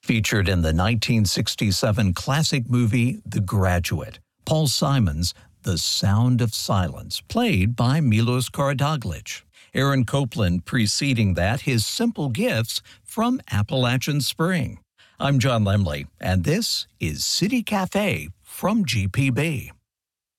Featured in the 1967 classic movie The Graduate, Paul Simon's The Sound of Silence, played by Milos Karadoglic. Aaron Copland preceding that, his Simple Gifts from Appalachian Spring. I'm John Lemley, and this is City Cafe from GPB.